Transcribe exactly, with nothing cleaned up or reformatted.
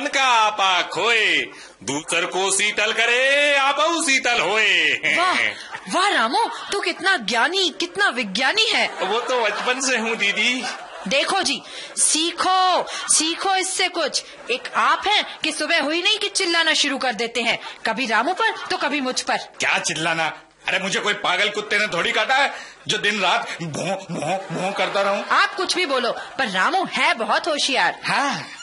मन का आपा खोए, दूसर को शीतल करे आपऊ शीतल होए। वाह वाह रामू, तू कितना ज्ञानी, कितना विज्ञानी है। वो तो बचपन से हूँ दीदी। देखो जी, सीखो सीखो इससे कुछ। एक आप हैं कि सुबह हुई नहीं कि चिल्लाना शुरू कर देते हैं, कभी रामू पर तो कभी मुझ पर। क्या चिल्लाना? अरे मुझे कोई पागल कुत्ते ने थोड़ी काटा है जो दिन रात भों भों भों करता रहूं। आप कुछ भी बोलो, पर रामू है बहुत होशियार। हाँ